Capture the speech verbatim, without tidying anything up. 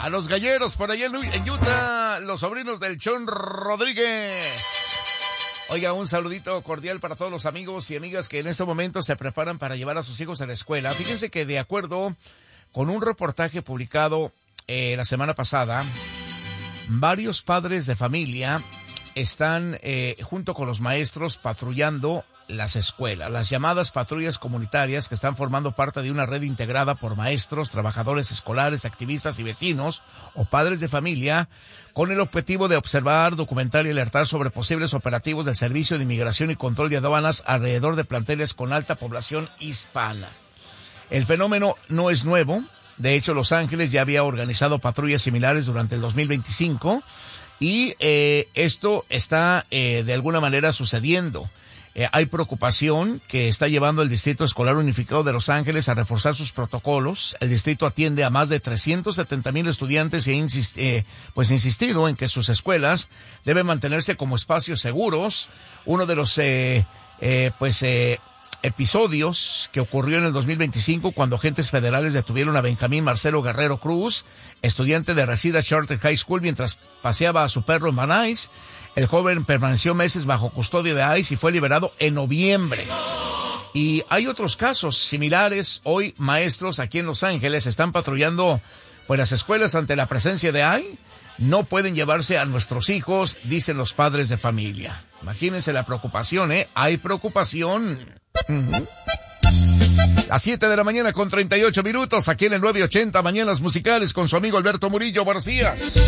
A los galleros por allá en Utah, los sobrinos del Chon Rodríguez. Oiga, un saludito cordial para todos los amigos y amigas que en este momento se preparan para llevar a sus hijos a la escuela. Fíjense que de acuerdo con un reportaje publicado eh, la semana pasada, varios padres de familia están eh, junto con los maestros patrullando las escuelas, las llamadas patrullas comunitarias que están formando parte de una red integrada por maestros, trabajadores escolares, activistas y vecinos o padres de familia con el objetivo de observar, documentar y alertar sobre posibles operativos del Servicio de Inmigración y Control de Aduanas alrededor de planteles con alta población hispana. El fenómeno no es nuevo. De hecho, Los Ángeles ya había organizado patrullas similares durante el dos mil veinticinco y eh, esto está eh, de alguna manera sucediendo. Eh, hay preocupación que está llevando el Distrito Escolar Unificado de Los Ángeles a reforzar sus protocolos. El distrito atiende a más de trescientos setenta mil estudiantes y ha insist, eh, pues insistido en que sus escuelas deben mantenerse como espacios seguros. Uno de los eh, eh, pues eh, episodios que ocurrió en el dos mil veinticinco cuando agentes federales detuvieron a Benjamín Marcelo Guerrero Cruz, estudiante de Reseda Charter High School, mientras paseaba a su perro en Van Nuys. El joven permaneció meses bajo custodia de ICE y fue liberado en noviembre. Y hay otros casos similares. Hoy maestros aquí en Los Ángeles están patrullando pues las escuelas ante la presencia de ICE. No pueden llevarse a nuestros hijos, dicen los padres de familia. Imagínense la preocupación, ¿eh? Hay preocupación. Uh-huh. Las siete de la mañana con treinta y ocho minutos, aquí en el nueve ochenta Mañanas Musicales con su amigo Alberto Murillo. Buenos días.